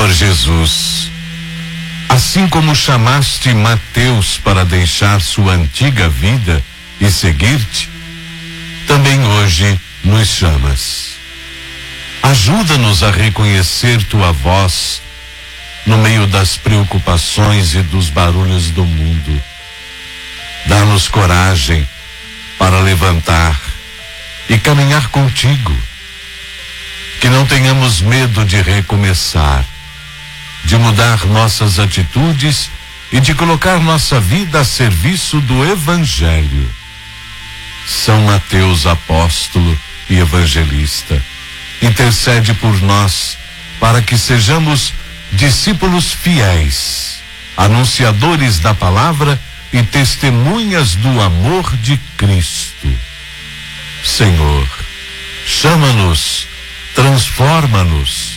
Senhor Jesus, assim como chamaste Mateus para deixar sua antiga vida e seguir-te, também hoje nos chamas. Ajuda-nos a reconhecer tua voz no meio das preocupações e dos barulhos do mundo. Dá-nos coragem para levantar e caminhar contigo. Que não tenhamos medo de recomeçar, de mudar nossas atitudes e de colocar nossa vida a serviço do Evangelho. São Mateus, apóstolo e evangelista, intercede por nós para que sejamos discípulos fiéis, anunciadores da palavra e testemunhas do amor de Cristo. Senhor, chama-nos, transforma-nos,